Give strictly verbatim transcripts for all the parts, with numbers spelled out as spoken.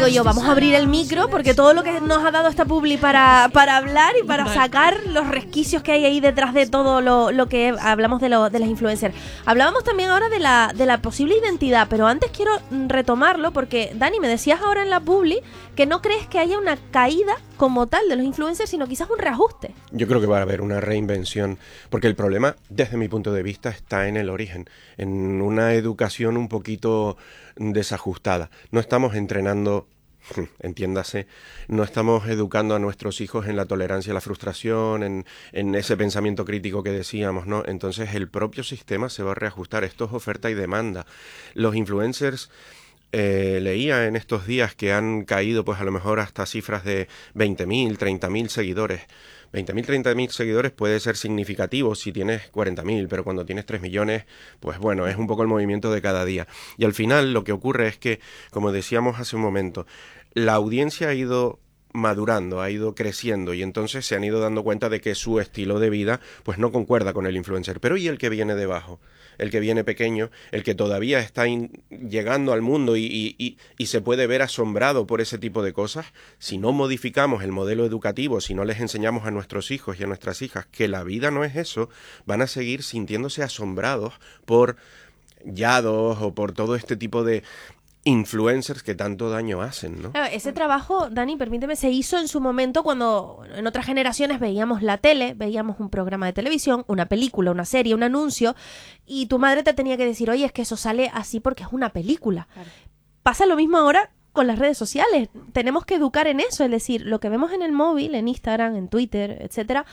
digo yo, vamos a abrir el micro porque todo lo que nos ha dado esta publi para, para hablar y para sacar los resquicios que hay ahí detrás de todo lo, lo que hablamos de, lo, de las influencers. Hablábamos también ahora de la, de la posible identidad, pero antes quiero retomarlo porque, Dani, me decías ahora en la publi que no crees que haya una caída como tal de los influencers, sino quizás un reajuste. Yo creo que va a haber una reinvención, porque el problema, desde mi punto de vista, está en el origen, en una educación un poquito desajustada. No estamos entrenando, entiéndase, no estamos educando a nuestros hijos en la tolerancia a la frustración, en, en ese pensamiento crítico que decíamos, ¿no? Entonces el propio sistema se va a reajustar. Esto es oferta y demanda. Los influencers... Eh, leía en estos días que han caído pues a lo mejor hasta cifras de veinte mil, treinta mil seguidores. veinte mil, treinta mil seguidores puede ser significativo si tienes cuarenta mil, pero cuando tienes tres millones, pues bueno, es un poco el movimiento de cada día. Y al final lo que ocurre es que, como decíamos hace un momento, la audiencia ha ido madurando, ha ido creciendo y entonces se han ido dando cuenta de que su estilo de vida pues no concuerda con el influencer. Pero ¿y el que viene debajo? El que viene pequeño, el que todavía está in- llegando al mundo y, y, y, y se puede ver asombrado por ese tipo de cosas. Si no modificamos el modelo educativo, si no les enseñamos a nuestros hijos y a nuestras hijas que la vida no es eso, van a seguir sintiéndose asombrados por yados o por todo este tipo de influencers que tanto daño hacen, ¿no? Claro, ese trabajo, Dani, permíteme, se hizo en su momento cuando en otras generaciones veíamos la tele, veíamos un programa de televisión, una película, una serie, un anuncio, y tu madre te tenía que decir, oye, es que eso sale así porque es una película. Claro. Pasa lo mismo ahora con las redes sociales. Tenemos que educar en eso, es decir, lo que vemos en el móvil, en Instagram, en Twitter, etcétera,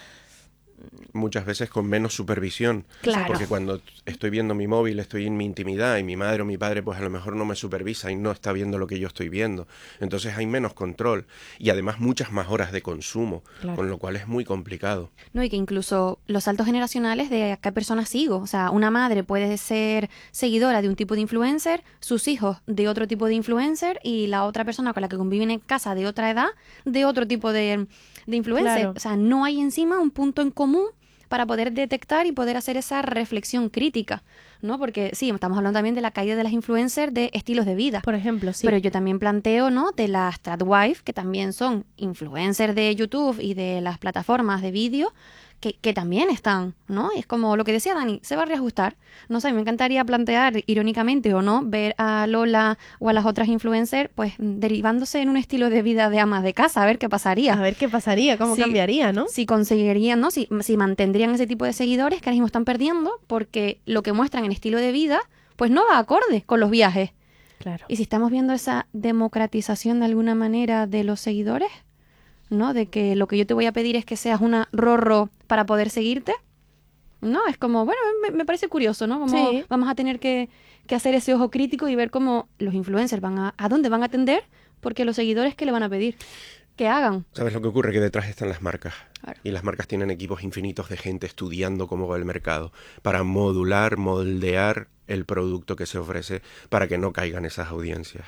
muchas veces con menos supervisión. Claro. Porque cuando estoy viendo mi móvil, estoy en mi intimidad y mi madre o mi padre pues a lo mejor no me supervisa y no está viendo lo que yo estoy viendo. Entonces hay menos control y además muchas más horas de consumo, claro. Con lo cual es muy complicado. No, y que incluso los saltos generacionales de a qué personas sigo. O sea, una madre puede ser seguidora de un tipo de influencer, sus hijos de otro tipo de influencer y la otra persona con la que conviven en casa de otra edad de otro tipo de, de influencer. Claro. O sea, no hay encima un punto en común para poder detectar y poder hacer esa reflexión crítica, ¿no? Porque sí, estamos hablando también de la caída de las influencers de estilos de vida. Por ejemplo, sí. Pero yo también planteo, ¿no? De las tradwife, que también son influencers de YouTube y de las plataformas de vídeo, que, que también están, ¿no? Y es como lo que decía Dani, se va a reajustar. No sé, me encantaría plantear, irónicamente o no, ver a Lola o a las otras influencers, pues, derivándose en un estilo de vida de amas de casa, a ver qué pasaría. A ver qué pasaría, cómo si, cambiaría, ¿no? Si conseguirían, ¿no? Si, si mantendrían ese tipo de seguidores que ahora mismo están perdiendo, porque lo que muestran en estilo de vida, pues no va acorde con los viajes. Claro. Y si estamos viendo esa democratización de alguna manera de los seguidores, ¿no? De que lo que yo te voy a pedir es que seas una rorro para poder seguirte, ¿no? Es como, bueno, me, me parece curioso, ¿no? Vamos, sí. vamos a tener que, que hacer ese ojo crítico y ver cómo los influencers van a, a dónde van a atender, porque los seguidores, ¿qué le van a pedir? Que hagan. ¿Sabes lo que ocurre? Que detrás están las marcas. Claro. Y las marcas tienen equipos infinitos de gente estudiando cómo va el mercado para modular, moldear el producto que se ofrece para que no caigan esas audiencias.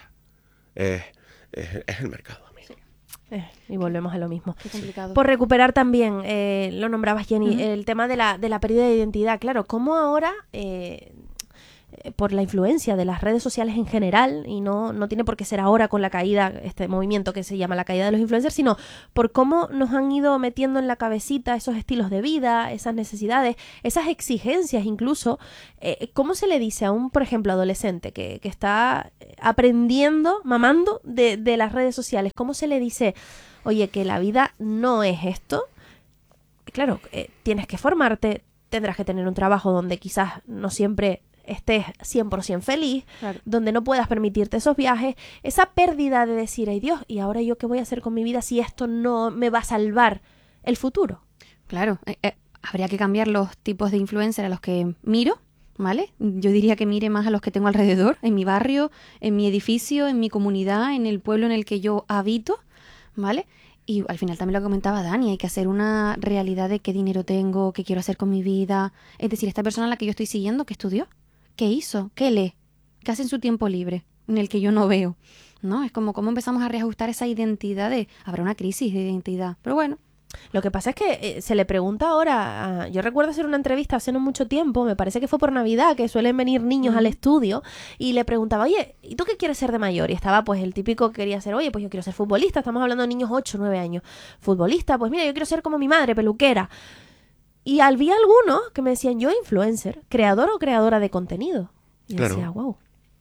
Es, es, es el mercado. Eh, y volvemos a lo mismo. Qué complicado. Por recuperar también, eh, lo nombrabas, Jenny, uh-huh. el tema de la, de la pérdida de identidad. Claro, cómo ahora, eh, por la influencia de las redes sociales en general, y no, no tiene por qué ser ahora con la caída, este movimiento que se llama la caída de los influencers, sino por cómo nos han ido metiendo en la cabecita esos estilos de vida, esas necesidades, esas exigencias incluso. Eh, ¿Cómo se le dice a un, por ejemplo, adolescente que, que está aprendiendo, mamando de, de las redes sociales? ¿Cómo se le dice, oye, que la vida no es esto? Claro, eh, tienes que formarte, tendrás que tener un trabajo donde quizás no siempre estés cien por ciento feliz, claro. donde no puedas permitirte esos viajes, esa pérdida de decir, ay Dios, ¿y ahora yo qué voy a hacer con mi vida si esto no me va a salvar el futuro? Claro, eh, eh, habría que cambiar los tipos de influencer a los que miro, ¿vale? Yo diría que mire más a los que tengo alrededor, en mi barrio, en mi edificio, en mi comunidad, en el pueblo en el que yo habito, ¿vale? Y al final también lo comentaba Dani, hay que hacer una realidad de qué dinero tengo, qué quiero hacer con mi vida. Es decir, esta persona a la que yo estoy siguiendo, ¿qué estudió? ¿Qué hizo? ¿Qué lee? ¿Qué hace en su tiempo libre? En el que yo no veo, ¿no? Es como cómo empezamos a reajustar esa identidad de... Habrá una crisis de identidad, pero bueno, Lo que pasa es que eh, se le pregunta ahora, a- yo recuerdo hacer una entrevista hace no mucho tiempo, me parece que fue por Navidad, que suelen venir niños Ujú. al estudio, y le preguntaba, oye, ¿y tú qué quieres ser de mayor? Y estaba pues el típico que quería ser, oye, pues yo quiero ser futbolista, estamos hablando de niños ocho, nueve años. Futbolista, pues mira, yo quiero ser como mi madre, peluquera. Y había algunos que me decían, yo influencer, creador o creadora de contenido. Y yo Claro. decía, wow.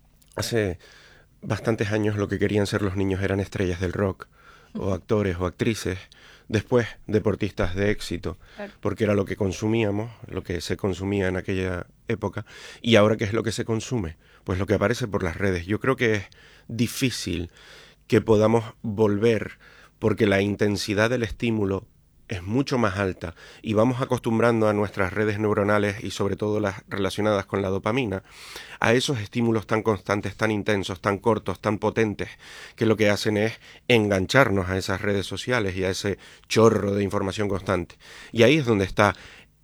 Hace bastantes años lo que querían ser los niños eran estrellas del rock, o actores o actrices, después deportistas de éxito, Claro. porque era lo que consumíamos, lo que se consumía en aquella época. Y ahora, ¿qué es lo que se consume? Pues lo que aparece por las redes. Yo creo que es difícil que podamos volver, porque la intensidad del estímulo es mucho más alta y vamos acostumbrando a nuestras redes neuronales y sobre todo las relacionadas con la dopamina a esos estímulos tan constantes, tan intensos, tan cortos, tan potentes, que lo que hacen es engancharnos a esas redes sociales y a ese chorro de información constante. Y ahí es donde está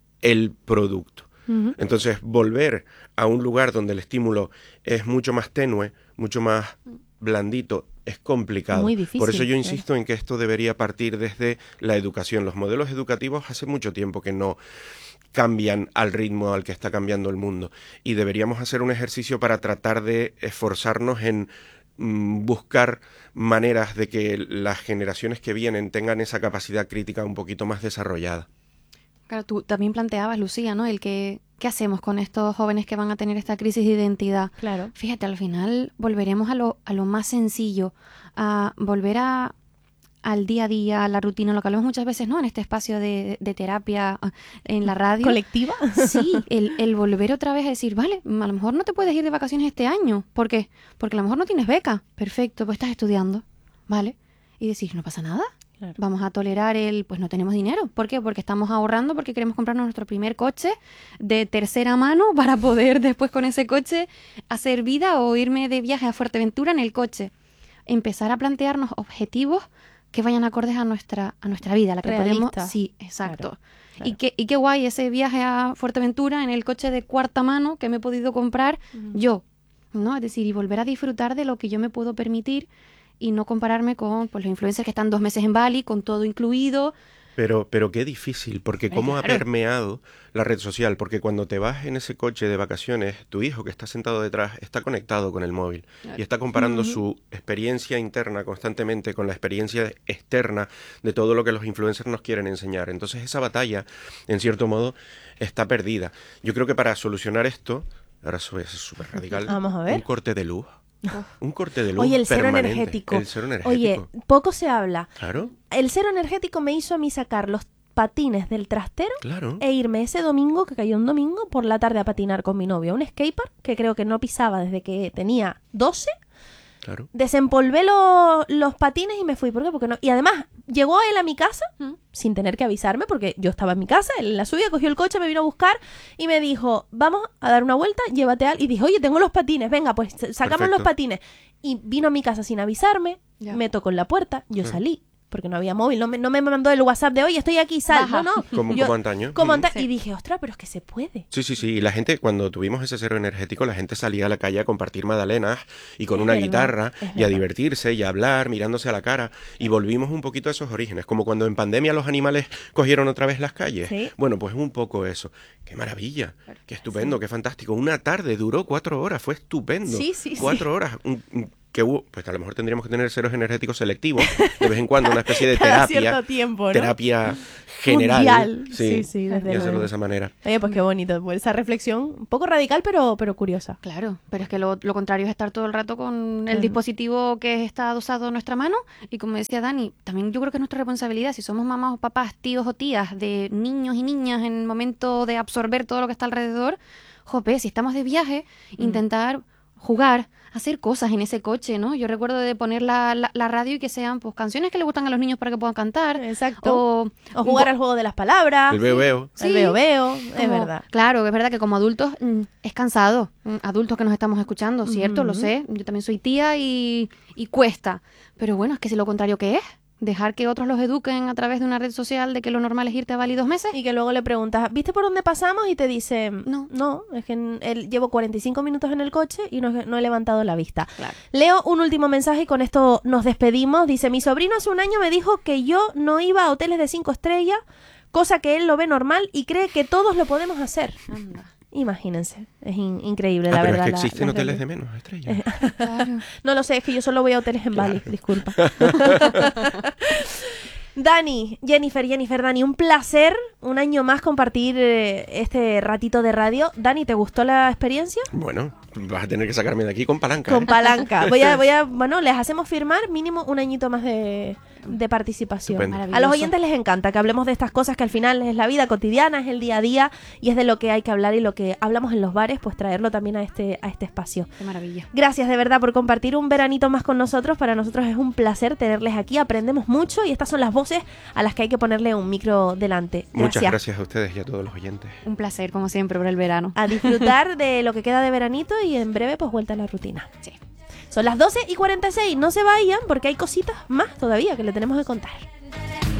el producto. Ujú. Entonces, volver a un lugar donde el estímulo es mucho más tenue, mucho más blandito, es complicado. Muy difícil, Por eso yo claro. insisto en que esto debería partir desde la educación. Los modelos educativos hace mucho tiempo que no cambian al ritmo al que está cambiando el mundo. Y deberíamos hacer un ejercicio para tratar de esforzarnos en mm, buscar maneras de que las generaciones que vienen tengan esa capacidad crítica un poquito más desarrollada. Claro, tú también planteabas, Lucía, ¿no? El que, ¿qué hacemos con estos jóvenes que van a tener esta crisis de identidad? Claro. Fíjate, al final volveremos a lo, a lo más sencillo, a volver a, al día a día, a la rutina, lo que hablamos muchas veces, ¿no? En este espacio de, de terapia ah, en la radio. ¿Colectiva? Sí, el, el volver otra vez a decir, vale, a lo mejor no te puedes ir de vacaciones este año. ¿Por qué? Porque a lo mejor no tienes beca. Perfecto, pues estás estudiando, ¿vale? Y decís, no pasa nada. Claro. Vamos a tolerar el, pues no tenemos dinero. ¿Por qué? Porque estamos ahorrando, porque queremos comprarnos nuestro primer coche de tercera mano para poder después con ese coche hacer vida o irme de viaje a Fuerteventura en el coche. Empezar a plantearnos objetivos que vayan acordes a nuestra, a nuestra vida, la que Realista. podemos. Sí, exacto. Claro, claro. Y qué, y qué guay ese viaje a Fuerteventura en el coche de cuarta mano que me he podido comprar Ujú. yo, ¿no? Es decir, y volver a disfrutar de lo que yo me puedo permitir y no compararme con pues, los influencers que están dos meses en Bali, con todo incluido. Pero, pero qué difícil, porque cómo ha Claro. permeado la red social, porque cuando te vas en ese coche de vacaciones, tu hijo que está sentado detrás está conectado con el móvil y está comparando Ujú. su experiencia interna constantemente con la experiencia externa de todo lo que los influencers nos quieren enseñar. Entonces esa batalla, en cierto modo, está perdida. Yo creo que para solucionar esto, ahora eso es súper radical, Vamos a ver. un corte de luz. Un corte de luz Oye, el cero permanente. energético. El cero energético. Oye, poco se habla. Claro, El cero energético me hizo a mí sacar los patines del trastero claro. e irme ese domingo, que cayó un domingo, por la tarde a patinar con mi novio. Un skatepark que creo que no pisaba desde que tenía doce. Claro. Desempolvé lo- los patines y me fui. ¿Por qué? Porque no. Y además, llegó él a mi casa ¿Mm? sin tener que avisarme, porque yo estaba en mi casa, él en la suya, cogió el coche, me vino a buscar y me dijo, vamos a dar una vuelta, llévate al... Y dije, oye, tengo los patines, venga, pues sacamos Perfecto. los patines. Y vino a mi casa sin avisarme, Ya. me tocó en la puerta, yo Sí. salí, porque no había móvil, no me, no me mandó el WhatsApp de, oye, estoy aquí, sal. Baja. No, no. Como, Yo- como antaño. como Mm. anta- Sí. Y dije, ostras, pero es que se puede. Sí, sí, sí. Y la gente, cuando tuvimos ese cero energético, la gente salía a la calle a compartir magdalenas y con Es una verdad, guitarra es y a verdad. divertirse y a hablar, mirándose a la cara. Y volvimos un poquito a esos orígenes. Como cuando en pandemia los animales cogieron otra vez las calles. Sí. Bueno, pues un poco eso. Qué maravilla. Qué estupendo, qué fantástico. Una tarde duró cuatro horas. Fue estupendo. Sí, sí, sí. Cuatro horas. Un- un- que hubo, pues a lo mejor tendríamos que tener ceros energéticos selectivos. De vez en cuando una especie de Cada terapia. cierto tiempo, ¿no? Terapia general. Mundial. Sí, sí, desde y hacerlo luego. de esa manera. Oye, pues qué bonito. Pues esa reflexión, un poco radical, pero, pero curiosa. Claro, pero es que lo, lo contrario es estar todo el rato con el Claro. dispositivo que está adosado en nuestra mano y como decía Dani, también yo creo que es nuestra responsabilidad, si somos mamás o papás, tíos o tías de niños y niñas en el momento de absorber todo lo que está alrededor, jope, si estamos de viaje, Mm. intentar jugar, hacer cosas en ese coche, ¿no? Yo recuerdo de poner la, la, la radio y que sean pues canciones que le gustan a los niños para que puedan cantar. Exacto. O, O jugar al juego de las palabras. El veo veo. El Sí. veo veo. Es como- verdad. Claro, es verdad que como adultos mm, es cansado. Mm, Adultos que nos estamos escuchando, ¿cierto? Lo Ujú. sé. Yo también soy tía y, y cuesta. Pero bueno, es que si lo contrario, ¿qué es? dejar que otros los eduquen a través de una red social de que lo normal es irte a Bali dos meses. Y que luego le preguntas, ¿viste por dónde pasamos? Y te dice, No. no, es que en- él, llevo cuarenta y cinco minutos en el coche y no, no he levantado la vista. Claro. Leo un último mensaje y con esto nos despedimos. Dice, mi sobrino hace un año me dijo que yo no iba a hoteles de cinco estrellas, cosa que él lo ve normal y cree que todos lo podemos hacer. Anda. Imagínense, es in- increíble, Ah, la pero verdad. es que la- existen las hoteles redes. de menos estrellas. Claro. No lo sé, es que yo solo voy a hoteles en Bali, disculpa. Dani, Jennifer, Jennifer, Dani, un placer un año más compartir eh, este ratito de radio. Dani, ¿te gustó la experiencia? Bueno, vas a tener que sacarme de aquí con palanca. Con ¿eh? palanca. Voy a, voy a, bueno, les hacemos firmar mínimo un añito más de, de participación. Estupendo. A los Maravilloso. oyentes les encanta que hablemos de estas cosas que al final es la vida cotidiana, es el día a día y es de lo que hay que hablar y lo que hablamos en los bares, pues traerlo también a este, a este espacio. Qué maravilla. Gracias de verdad por compartir un veranito más con nosotros. Para nosotros es un placer tenerles aquí. Aprendemos mucho y estas son las voces a las que hay que ponerle un micro delante. Gracias. Muchas gracias a ustedes y a todos los oyentes. Un placer, como siempre, por el verano. A disfrutar de lo que queda de veranito y en breve pues vuelta a la rutina. Sí. Son las doce y cuarenta y seis. No se vayan porque hay cositas más todavía que le tenemos que contar.